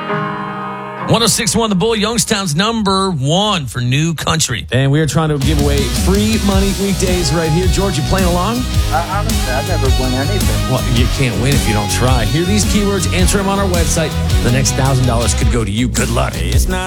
106.1 The Bull, Youngstown's number one for new country. And we are trying to give away free money weekdays right here. George, you playing along? Honestly, I've never won anything. Well, you can't win if you don't try. Hear these keywords, answer them on our website. The next $1,000 could go to you. Good luck. It's not